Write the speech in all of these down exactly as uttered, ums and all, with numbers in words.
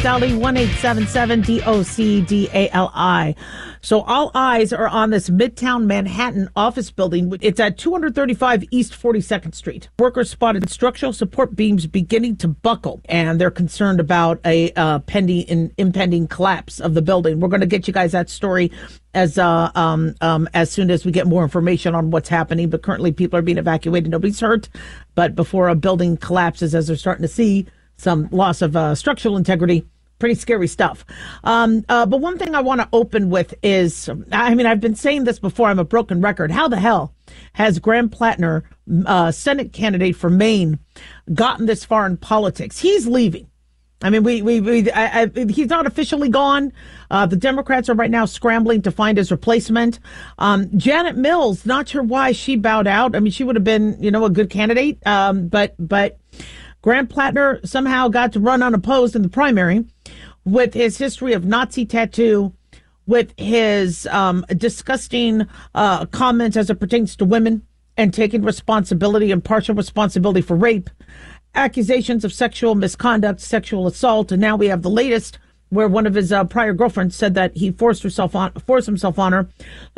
Dali, one eight seven seven D O C D A L I. So all eyes are on this Midtown Manhattan office building. It's at two thirty-five East forty-second Street. Workers spotted structural support beams beginning to buckle, and they're concerned about a uh, pending in, impending collapse of the building. We're going to get you guys that story as uh, um, um, as soon as we get more information on what's happening. But currently, people are being evacuated. Nobody's hurt. But before a building collapses, as they're starting to see some loss of uh, structural integrity, pretty scary stuff. Um, uh, but one thing I want to open with is, I mean, I've been saying this before. I'm a broken record. How the hell has Graham Plattner, uh, Senate candidate for Maine, gotten this far in politics? He's leaving. I mean, we, we, we I, I, he's not officially gone. Uh, the Democrats are right now scrambling to find his replacement. Um, Janet Mills, not sure why she bowed out. I mean, she would have been, you know, a good candidate. Um, but, but Graham Plattner somehow got to run unopposed in the primary with his history of Nazi tattoo, with his um, disgusting uh, comments as it pertains to women and taking responsibility and partial responsibility for rape, accusations of sexual misconduct, sexual assault, and now we have the latest where one of his uh, prior girlfriends said that he forced herself on, forced himself on her,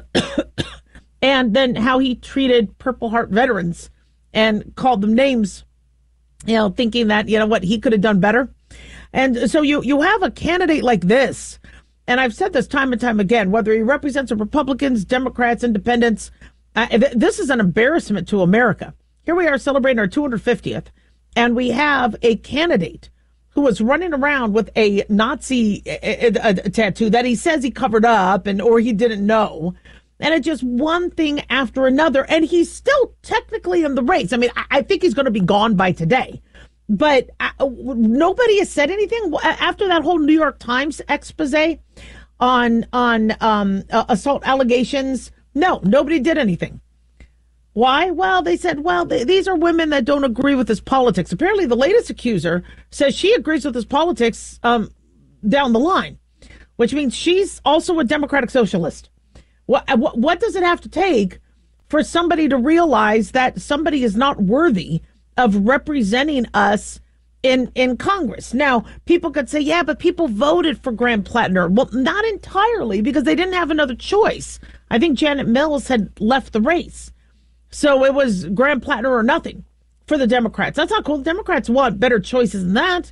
and then how he treated Purple Heart veterans and called them names, you know, thinking that, you know what, he could have done better. And so you, you have a candidate like this, and I've said this time and time again, whether he represents the Republicans, Democrats, Independents, uh, th- this is an embarrassment to America. Here we are celebrating our two hundred fiftieth, and we have a candidate who was running around with a Nazi a, a, a tattoo that he says he covered up and or he didn't know. And it's just one thing after another. And he's still technically in the race. I mean, I, I think he's going to be gone by today. But uh, nobody has said anything after that whole New York Times expose on on um, uh, assault allegations. No, nobody did anything. Why? Well, they said, well, th- these are women that don't agree with his politics. Apparently, the latest accuser says she agrees with his politics um, down the line, which means she's also a Democratic socialist. What, what, what does it have to take for somebody to realize that somebody is not worthy of representing us in, in Congress? Now, people could say, yeah, but people voted for Graham Plattner. Well, not entirely, because they didn't have another choice. I think Janet Mills had left the race. So it was Graham Plattner or nothing for the Democrats. That's not cool. The Democrats want better choices than that.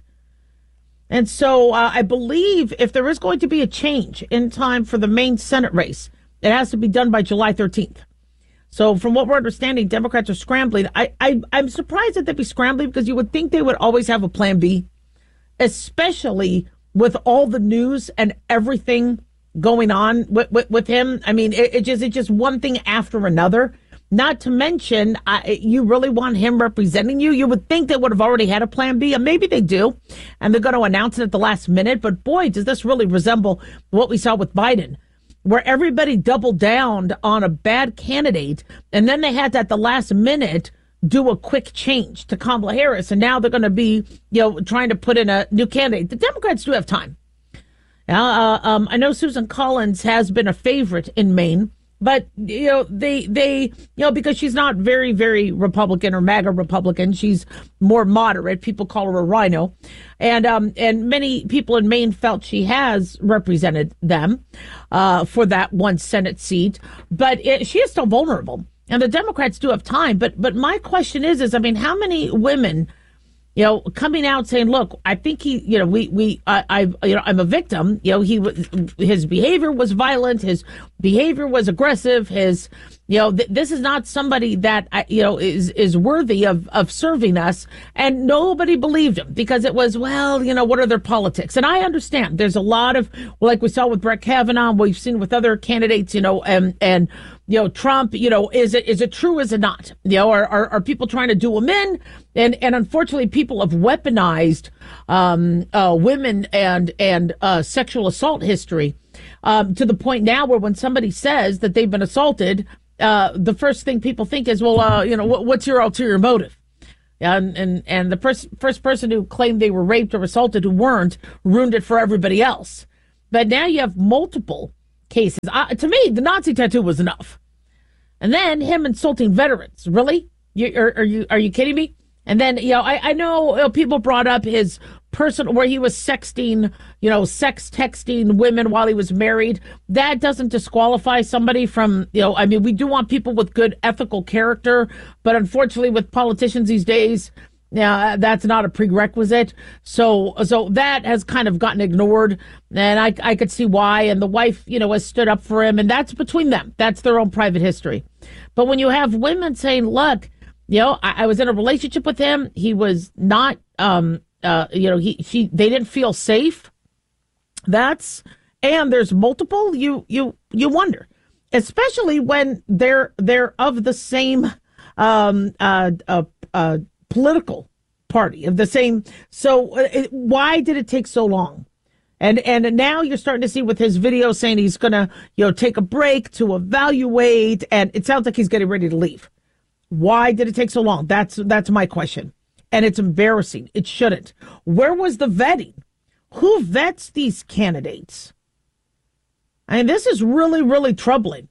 And so uh, I believe if there is going to be a change in time for the Maine Senate race, it has to be done by July thirteenth. So from what we're understanding, Democrats are scrambling. I, I, I'm surprised that they'd be scrambling because you would think they would always have a plan B, especially with all the news and everything going on with, with, with him. I mean, it, it just it's just one thing after another. Not to mention, I, you really want him representing you. You would think they would have already had a plan B, and maybe they do, and they're going to announce it at the last minute. But boy, does this really resemble what we saw with Biden, where everybody doubled down on a bad candidate, and then they had to, at the last minute, do a quick change to Kamala Harris, and now they're going to be, you know, trying to put in a new candidate. The Democrats do have time. Uh, um, I know Susan Collins has been a favorite in Maine. But, you know, they, they, you know, because she's not very, very Republican or MAGA Republican. She's more moderate. People call her a rhino. And, um, and many people in Maine felt she has represented them, uh, for that one Senate seat. But it, she is still vulnerable. And the Democrats do have time. But, but my question is, is, I mean, how many women, you know, coming out saying, look, I think he, you know, we, we, I, I, you know, I'm a victim. You know, he, his behavior was violent. His behavior was aggressive. His, you know, th- this is not somebody that, you know, is, is worthy of, of serving us. And nobody believed him because it was, well, you know, what are their politics? And I understand there's a lot of, well, like we saw with Brett Kavanaugh, we've seen with other candidates, you know, and, and, you know, Trump, you know, is it is it true? Is it not? You know, are, are, are people trying to do him in? And and unfortunately, people have weaponized um, uh, women and and uh, sexual assault history um, to the point now where when somebody says that they've been assaulted, uh, the first thing people think is, well, uh, you know, what, what's your ulterior motive? And and and the pers- first person who claimed they were raped or assaulted who weren't ruined it for everybody else. But now you have multiple cases. Uh, to me, the Nazi tattoo was enough. And then him insulting veterans. Really? You, are, are you are you kidding me? And then, you know, I, I know you know, people brought up his person where he was sexting, you know, sex texting women while he was married, that doesn't disqualify somebody from, you know, I mean, we do want people with good ethical character, but unfortunately with politicians these days, yeah, that's not a prerequisite. So, so that has kind of gotten ignored, and I, I could see why. And the wife, you know, has stood up for him, and that's between them. That's their own private history. But when you have women saying, "Look, you know, I, I was in a relationship with him. He was not, um, uh, you know, he, she, they didn't feel safe." That's, and there's multiple. You, you, you wonder, especially when they're they're of the same, um, uh, uh, uh. political party of the same. So uh, why did it take so long? And and now you're starting to see with his video saying he's going to, you know, take a break to evaluate, and it sounds like he's getting ready to leave. Why did it take so long? That's that's my question. And it's embarrassing. It shouldn't. Where was the vetting? Who vets these candidates? I mean, this is really, really troubling.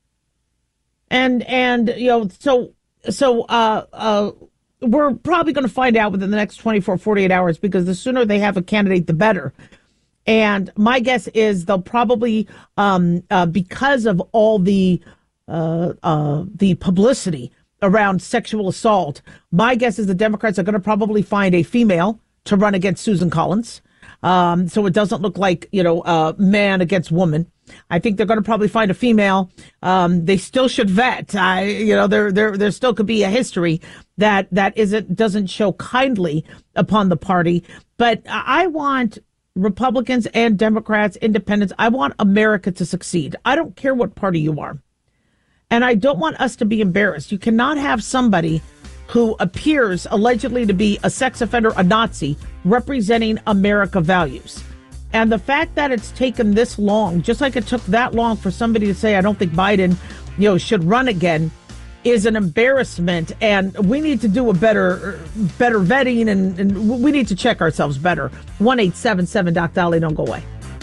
And and you know, so so uh uh we're probably going to find out within the next twenty-four, forty-eight hours, because the sooner they have a candidate, the better. And my guess is they'll probably, um, uh, because of all the uh, uh, the publicity around sexual assault, my guess is the Democrats are going to probably find a female to run against Susan Collins. Um, so it doesn't look like, you know, uh, man against woman. I think they're going to probably find a female. Um, they still should vet. I, you know, there, there, there still could be a history that that isn't doesn't show kindly upon the party. But I want Republicans and Democrats, independents. I want America to succeed. I don't care what party you are, and I don't want us to be embarrassed. You cannot have somebody who appears allegedly to be a sex offender, a Nazi, representing America values. And the fact that it's taken this long, just like it took that long for somebody to say, I don't think Biden, you know, should run again, is an embarrassment. And we need to do a better, better vetting, and, and we need to check ourselves better. one eight seven seven Doc Dolly, don't go away.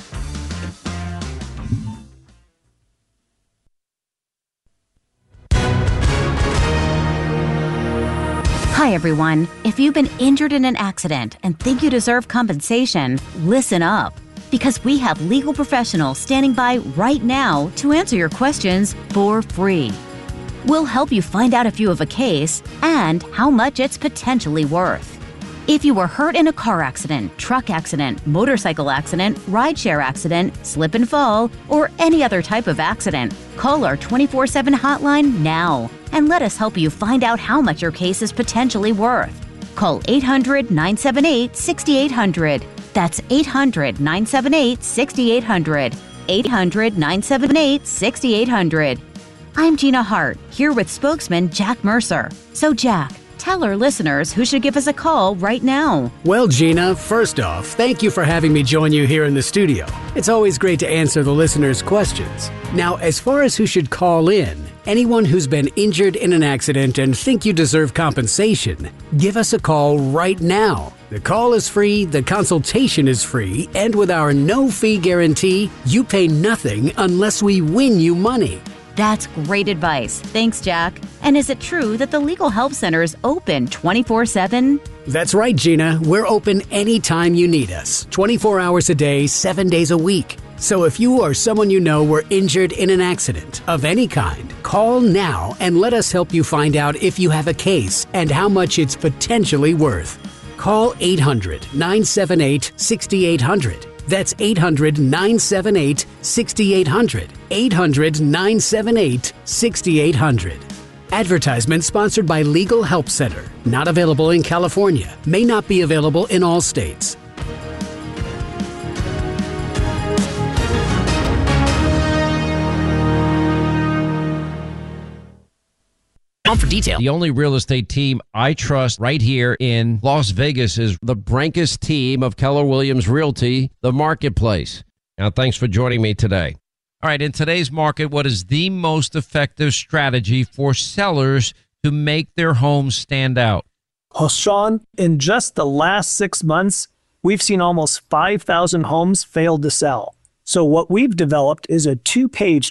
Hi, everyone. If you've been injured in an accident and think you deserve compensation, listen up. Because we have legal professionals standing by right now to answer your questions for free. We'll help you find out if you have a case and how much it's potentially worth. If you were hurt in a car accident, truck accident, motorcycle accident, rideshare accident, slip and fall, or any other type of accident, call our twenty-four seven hotline now and let us help you find out how much your case is potentially worth. Call eight hundred, nine seven eight, six eight zero zero. That's eight hundred, nine seven eight, six eight zero zero. eight hundred, nine seven eight, six eight zero zero. I'm Gina Hart, here with spokesman Jack Mercer. So Jack, tell our listeners who should give us a call right now. Well, Gina, first off, thank you for having me join you here in the studio. It's always great to answer the listeners' questions. Now, as far as who should call in, anyone who's been injured in an accident and think you deserve compensation, give us a call right now. The call is free, the consultation is free, and with our no-fee guarantee, you pay nothing unless we win you money. That's great advice. Thanks, Jack. And is it true that the Legal Help Center is open twenty-four seven? That's right, Gina. We're open anytime you need us, twenty-four hours a day, seven days a week. So if you or someone you know were injured in an accident of any kind, call now and let us help you find out if you have a case and how much it's potentially worth. Call eight hundred, nine seven eight, six eight zero zero. That's eight hundred, nine seven eight, six eight zero zero. eight hundred, nine seven eight, six eight zero zero. Advertisement sponsored by Legal Help Center. Not available in California. May not be available in all states. For detail. The only real estate team I trust right here in Las Vegas is the Brancas team of Keller Williams Realty, the marketplace. Now, thanks for joining me today. All right, in today's market, what is the most effective strategy for sellers to make their homes stand out? Well, Sean, in just the last six months, we've seen almost five thousand homes fail to sell. So what we've developed is a two-page